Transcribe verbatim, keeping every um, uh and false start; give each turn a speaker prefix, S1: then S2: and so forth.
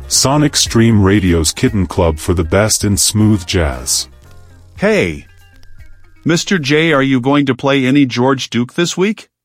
S1: Sonic Stream Radio's Kitten Club for the best in smooth jazz.
S2: Hey! Mister J, are you going to play any George Duke this week?